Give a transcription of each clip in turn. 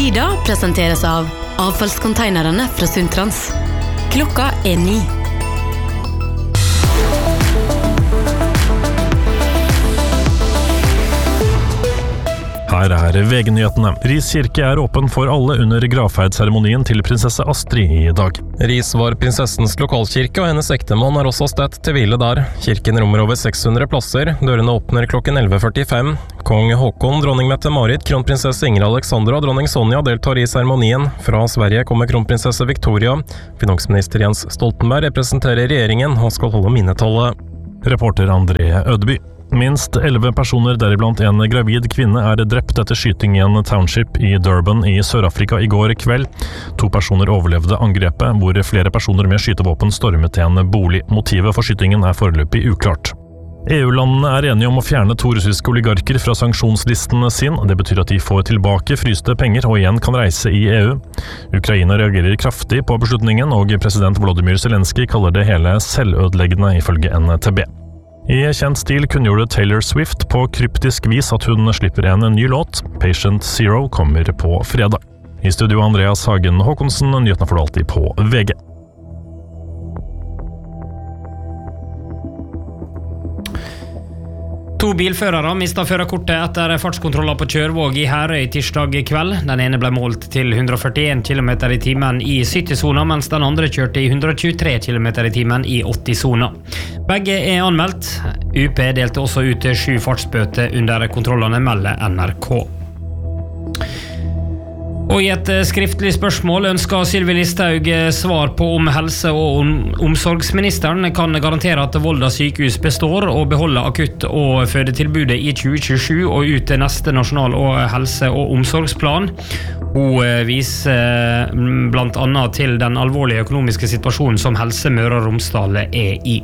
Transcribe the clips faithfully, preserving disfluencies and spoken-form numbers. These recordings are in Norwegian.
Tida presenteres av avfallskonteinerne fra Sundtrans. Klokka er ni. Her er V G-nyhetene. Ris kirke er åpen for alle under gravferdseremonien til prinsesse Astrid i dag. Ris var prinsessens lokalkirke, og hennes ektemann er også stedt til hvile der. Kirken rommer over seks hundre plasser. Dørene åpner klokken elleve førtifem. Kong Håkon, dronning Mette-Marit, kronprinsesse Ingrid Alexandra og dronning Sonja deltar i seremonien. Fra Sverige kommer kronprinsesse Victoria. Finansminister Jens Stoltenberg representerer regjeringen og skal holde minnetale. Reporter André Ødeby. Minst elleve personer, deriblant en gravid kvinne, er drept etter skyting i en township i Durban i Sør-Afrika i går kveld. To personer overlevde angrepet, hvor flere personer med skytevåpen stormet til en bolig. Motivet for skytingen er foreløpig uklart. E U-landene er enige om å fjerne to russiske oligarker fra sanksjonslisten sin. Det betyr at de får tilbake fryste penger og igjen kan reise i E U. Ukraina reagerer kraftig på beslutningen, og president Volodymyr Zelensky kaller det hele selvødeleggende, ifølge N T B. I kjent stil kunngjorde Taylor Swift på kryptisk vis at hun slipper en ny låt. Patient Zero kommer på fredag. I studio Andreas Hagen Håkonsen, nyhetene får du alltid på V G. To bilførere mistet førerkortet etter fartskontroller på Kjørvåg i Herøy tirsdag kveld. Den ene ble målt til hundre og førtien kilometer i timen i sytti-sona, mens den andre kjørte i hundre og tjuetre kilometer i timen i åtti-sona. Begge er anmeldt. U P delte også ut sju fartsbøter under kontrollene, melder N R K. Og i et skriftlig spørsmål ønsker Sylvi Listhaug svar på om helse- og omsorgsministeren kan garantere at Volda sykehus består og beholder akutt- og fødetilbudet i tjue tjuesju og ut til neste nasjonal- og helse- og omsorgsplan. Hun viser blant annet til den alvorlige økonomiske situasjonen som Helse Møre og Romsdal er i.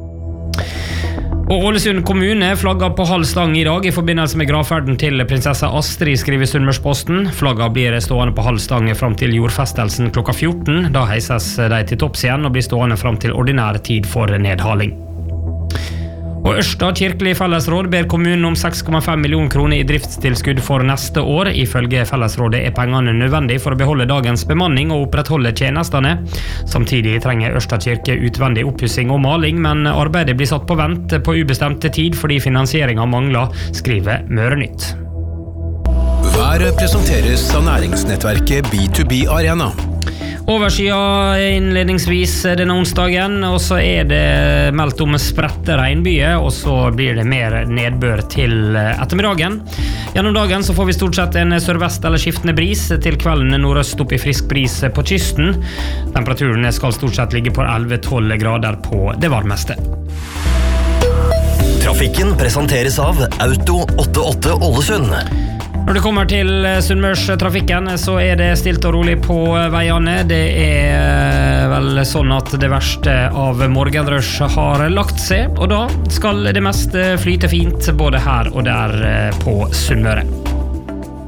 Og Ålesund kommune flagger på halv stang i dag i forbindelse med gravferden til prinsesse Astrid, skriver Sunnmørsposten. Flagga blir stående på halv stang fram til jordfestelsen klokka fjorten. Da heises de til topps igjen og blir stående fram til ordinær tid for nedhaling. Og Ørsta kirkelig fellesråd ber kommunen om seks komma fem millioner kroner i driftstilskudd for neste år. Ifølge fellesrådet er pengene nødvendig for å beholde dagens bemanning og opprettholde tjenestene. Samtidig trenger Ørsta kirke utvendig oppussing og maling, men arbeidet blir satt på vent på ubestemte tid fordi finansieringen mangler, skriver Mørenytt. Været presenteres av næringsnettverket B to B Arena. Oversida innledningsvis denne onsdagen, og så er det meldt om spredte regnbyger, og så blir det mer nedbør til ettermiddagen. Gjennom dagen så får vi stort sett en sørvest eller skiftende bris, til kvelden nordøst opp i frisk bris på kysten. Temperaturen skal stort sett ligge på elleve til tolv grader på det varmeste. Trafikken presenteres av Auto åttiåtte Ålesund. Når det kommer til Sunnmørstrafikken, så er det stilt og rolig på veiene. Det er vel sånn at det verste av morgenrush har lagt seg, og da skal det meste flyte fint både her og der på Sunnmøre.